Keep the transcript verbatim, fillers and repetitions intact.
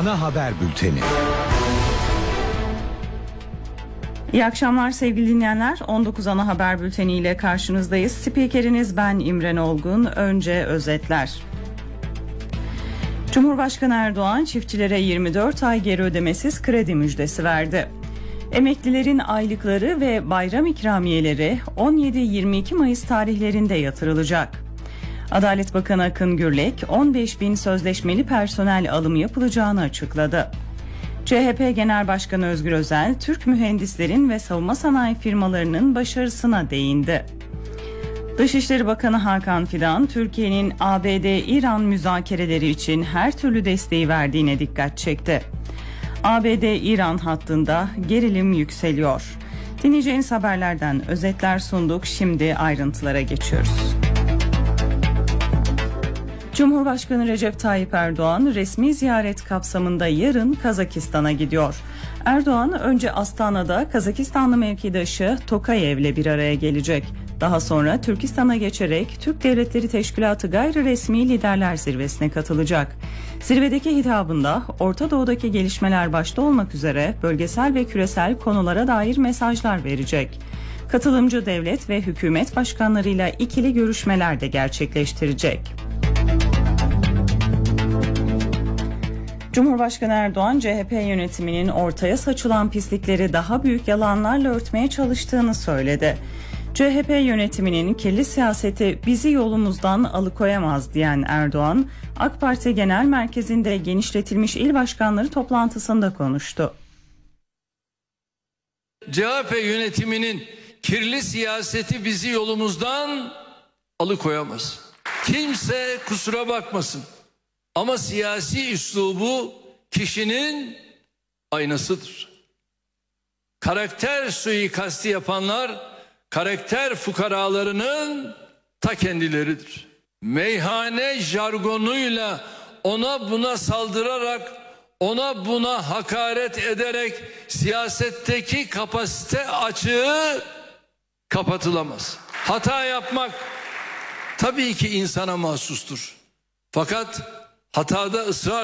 Ana haber bülteni. İyi akşamlar sevgili dinleyenler. on dokuz ana haber bülteni ile karşınızdayız. Spikeriniz ben İmren Olgun. Önce özetler. Cumhurbaşkanı Erdoğan çiftçilere yirmi dört ay geri ödemesiz kredi müjdesi verdi. Emeklilerin aylıkları ve bayram ikramiyeleri on yedi yirmi iki Mayıs tarihlerinde yatırılacak. Adalet Bakanı Akın Gürlek on beş bin sözleşmeli personel alımı yapılacağını açıkladı. C H P Genel Başkanı Özgür Özel, Türk mühendislerin ve savunma sanayi firmalarının başarısına değindi. Dışişleri Bakanı Hakan Fidan, Türkiye'nin A B D-İran müzakereleri için her türlü desteği verdiğine dikkat çekti. A B D-İran hattında gerilim yükseliyor. Dinleyeceğiniz haberlerden özetler sunduk. Şimdi ayrıntılara geçiyoruz. Cumhurbaşkanı Recep Tayyip Erdoğan resmi ziyaret kapsamında yarın Kazakistan'a gidiyor. Erdoğan önce Astana'da Kazakistanlı mevkidaşı Tokayev'le bir araya gelecek. Daha sonra Türkistan'a geçerek Türk Devletleri Teşkilatı Gayri Resmi Liderler Zirvesi'ne katılacak. Zirvedeki hitabında Orta Doğu'daki gelişmeler başta olmak üzere bölgesel ve küresel konulara dair mesajlar verecek. Katılımcı devlet ve hükümet başkanlarıyla ikili görüşmeler de gerçekleştirecek. Cumhurbaşkanı Erdoğan, C H P yönetiminin ortaya saçılan pislikleri daha büyük yalanlarla örtmeye çalıştığını söyledi. C H P yönetiminin kirli siyaseti bizi yolumuzdan alıkoyamaz diyen Erdoğan, AK Parti Genel Merkezi'nde genişletilmiş il başkanları toplantısında konuştu. C H P yönetiminin kirli siyaseti bizi yolumuzdan alıkoyamaz. Kimse kusura bakmasın. Ama siyasi üslubu kişinin aynasıdır. Karakter suikasti yapanlar karakter fukaralarının ta kendileridir. Meyhane jargonuyla ona buna saldırarak, ona buna hakaret ederek siyasetteki kapasite açığı kapatılamaz. Hata yapmak tabii ki insana mahsustur. Fakat hatada ısrar